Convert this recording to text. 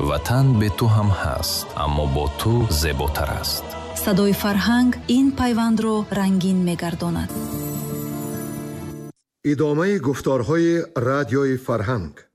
ватан бе ту ҳам ҳаст, аммо бо ту зеботар аст. садои фарҳанг ин пайвандро рангин мегардонад. идомаи гуфторҳои радиои Фарҳанг.